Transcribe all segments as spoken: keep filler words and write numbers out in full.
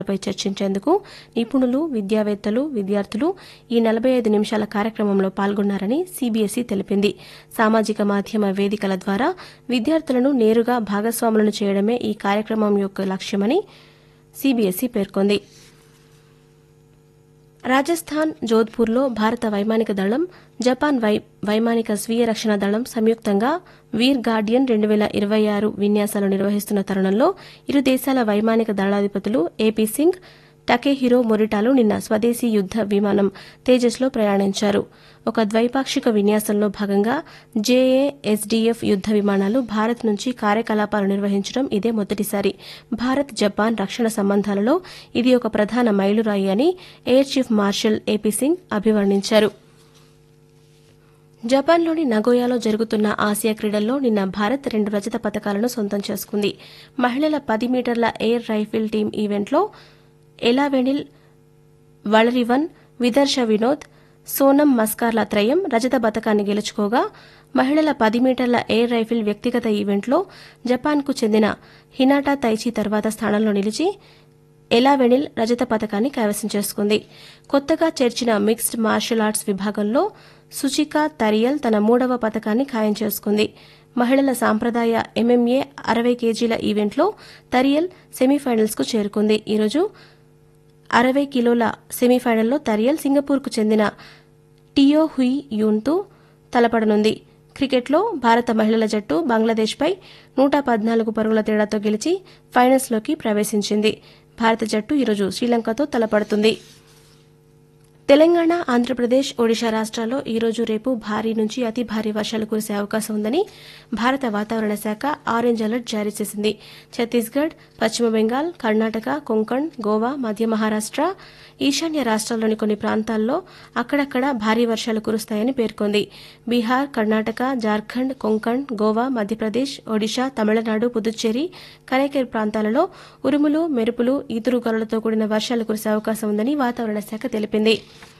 పై చర్చించేందుకు నిపుణులు, విద్యావేత్తలు, విద్యార్థులు ఈ నలభై ఐదు నిమిషాల కార్యక్రమంలో పాల్గొన్నారని సీబీఎస్ఈ తెలిపింది. సామాజిక మాధ్యమ వేదికల ద్వారా విద్యార్థులను నేరుగా భాగస్వాములను చేయడమే ఈ కార్యక్రమం యొక్క లక్ష్యమని సీబీఎస్ఈ పేర్కొంది. రాజస్థాన్ జోధ్పూర్లో భారత వైమానిక దళం, జపాన్ వై వైమానిక స్వీయ రక్షణ దళం సంయుక్తంగా వీర్ గార్డియన్ రెండు వేల ఇరవై ఆరు విన్యాసాలు నిర్వహిస్తున్న తరుణంలో ఇరు దేశాల వైమానిక దళాధిపతులు ఏపీ సింగ్, టకేహిరో మొరిటాలు నిన్న స్వదేశీ యుద్ద విమానం తేజస్లో ప్రయాణించారు. ఒక ద్వైపాక్షిక విన్యాసంలో భాగంగా జేఏఎస్డీఎఫ్ యుద్ద విమానాలు భారత్ నుంచి కార్యకలాపాలు నిర్వహించడం ఇదే మొదటిసారి. భారత్ జపాన్ రక్షణ సంబంధాలలో ఇది ఒక ప్రధాన మైలురాయి అని air chief marshal AP Singh అభివర్ణించారు. జపాన్లోని నగోయాలో జరుగుతున్న ఆసియా క్రీడల్లో నిన్న భారత్ రెండు రజత పతకాలను సొంతం చేసుకుంది. మహిళల పది మీటర్ల ఎయిర్ రైఫిల్ టీం ఈవెంట్లో ఎలావెనిల్ వళరివన్, విదర్శ వినోద్, సోనం మస్కార్ల త్రయం రజత పతకాన్ని గెలుచుకోగా, మహిళల పది మీటర్ల ఎయిర్ రైఫిల్ వ్యక్తిగత ఈవెంట్లో జపాన్కు చెందిన హినాటా తైచి తర్వాత స్థానంలో నిలిచి ఎలావెనిల్ రజత పతకాన్ని కైవసం చేసుకుంది. కొత్తగా చేర్చిన మిక్స్డ్ మార్షల్ ఆర్ట్స్ విభాగంలో సుచికా తరియల్ తన మూడవ పతకాన్ని ఖాయం చేసుకుంది. మహిళల సాంప్రదాయ ఎంఎంఏ అరవై కేజీల ఈవెంట్లో తరియల్ సెమీఫైనల్స్కు చేరుకుంది. ఈరోజు అరవై కిలోల సెమీఫైనల్లో తరియల్ సింగపూర్కు చెందిన టియో హుయి యూన్తో తలపడనుంది. క్రికెట్లో భారత మహిళల జట్టు బంగ్లాదేశ్పై నూట పద్నాలుగు పరుగుల తేడాతో గెలిచి ఫైనల్స్లోకి ప్రవేశించింది. భారత జట్టు ఈరోజు శ్రీలంకతో తలపడుతుంది. తెలంగాణ, ఆంధ్రప్రదేశ్, ఒడిశా రాష్ట్రాల్లో ఈరోజు రేపు భారీ నుంచి అతి భారీ వర్షాలు కురిసే అవకాశం ఉందని భారత వాతావరణ శాఖ ఆరెంజ్ అలర్ట్ జారీ చేసింది. ఛత్తీస్గఢ్, పశ్చిమ బెంగాల్, కర్ణాటక, కొంకణ్, గోవా, మధ్య మహారాష్ట, ఈశాన్య రాష్ట్రాల్లోని కొన్ని ప్రాంతాల్లో అక్కడక్కడ భారీ వర్షాలు కురుస్తాయని పేర్కొంది. బీహార్, కర్ణాటక, జార్ఖండ్, కొంకణ్, గోవా, మధ్యప్రదేశ్, ఒడిశా, తమిళనాడు, పుదుచ్చేరి, కరైకేర్ ప్రాంతాలలో ఉరుములు, మెరుపులు, ఈదురుగాలులతో కూడిన వర్షాలు కురిసే అవకాశం ఉందని వాతావరణ శాఖ తెలిపింది.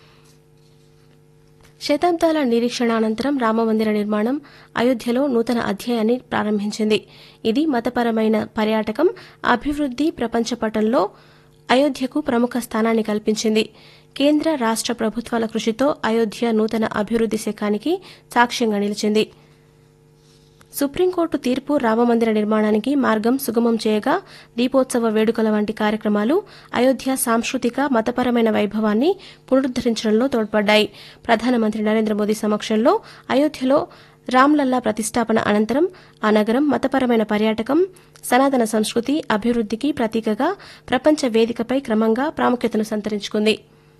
శతాబ్దాల నిరీక్షణ అనంతరం రామమందిర నిర్మాణం అయోధ్యలో నూతన అధ్యాయాన్ని ప్రారంభించింది. ఇది మతపరమైన పర్యాటకం, అభివృద్ది ప్రపంచ పటంలో అయోధ్యకు ప్రముఖ స్థానాన్ని కల్పించింది. కేంద్ర, రాష్ట ప్రభుత్వాల కృషితో అయోధ్య నూతన అభివృద్ది శకానికి సాక్ష్యంగా నిలిచింది. సుప్రీంకోర్టు తీర్పు రామమందిర నిర్మాణానికి మార్గం సుగమం చేయగా దీపోత్సవ వేడుకల వంటి కార్యక్రమాలు అయోధ్య సాంస్కృతిక, మతపరమైన వైభవాన్ని పునరుద్దరించడంలో తోడ్పడ్డాయి. ప్రధానమంత్రి నరేంద్ర మోదీ సమక్షంలో అయోధ్యలో రామ్లల్లా ప్రతిష్టాపన అనంతరం ఆ నగరం మతపరమైన పర్యాటకం, సనాతన సంస్కృతి అభివృద్దికి ప్రతీకగా ప్రపంచ వేదికపై క్రమంగా ప్రాముఖ్యతను సంతరించుకుంది.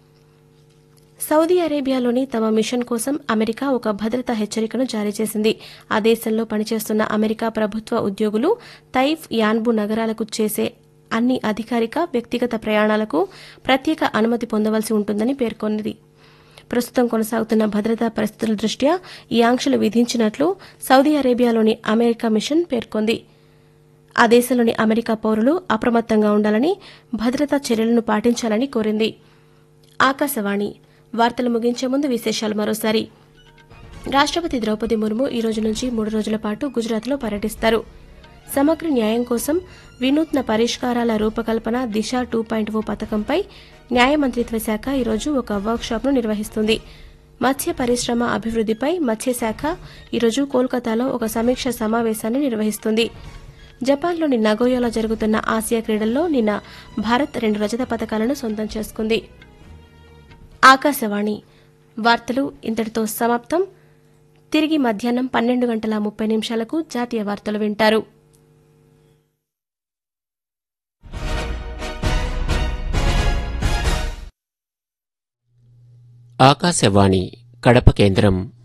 సౌదీ అరేబియాలోని తమ మిషన్ కోసం అమెరికా ఒక భద్రతా హెచ్చరికను జారీ చేసింది. ఆ దేశంలో పనిచేస్తున్న అమెరికా ప్రభుత్వ ఉద్యోగులు తైఫ్, యాన్బు నగరాలకు చేసే అన్ని అధికారిక, వ్యక్తిగత ప్రయాణాలకు ప్రత్యేక అనుమతి పొందవలసి ఉంటుందని పేర్కొన్నది. ప్రస్తుతం కొనసాగుతున్న భద్రతా పరిస్థితుల దృష్ట్యా ఈ ఆంక్షలు విధించినట్లు సౌదీ అరేబియాలోని అమెరికా మిషన్ పేర్కొంది. ఆ దేశంలోని అమెరికా పౌరులు అప్రమత్తంగా ఉండాలని, భద్రతా చర్యలను పాటించాలని కోరింది. ఆకాశవాణి వార్తలు ముగించే ముందు విశేషాలు మరోసారి. రాష్టపతి ద్రౌపది ముర్ము ఈ రోజు నుంచి మూడు రోజుల పాటు గుజరాత్లో పర్యటిస్తారు. సమగ్ర న్యాయం కోసం వినూత్న పరిష్కారాల రూపకల్పన దిశ టూ పాయింట్ ఓ పథకంపై న్యాయ మంత్రిత్వ శాఖ ఈరోజు ఒక వర్క్షాప్ను నిర్వహిస్తుంది. మత్స్య పరిశ్రమ అభివృద్దిపై మత్స్యశాఖ ఈరోజు కోల్కతాలో ఒక సమీక్ష సమావేశాన్ని నిర్వహిస్తుంది. జపాన్లోని నగోయాలో జరుగుతున్న ఆసియా క్రీడల్లో నిన్న భారత్ రెండు రజత పతకాలను సొంతం చేసుకుంది. ఆకాశవాణి వార్తలు ఇంతటితో సమాప్తం. తిరిగి మధ్యాహ్నం పన్నెండు గంటల ముప్పై నిమిషాలకు జాతీయ వార్తలు వింటారు. ఆకాశవాణి కడప కేంద్రం.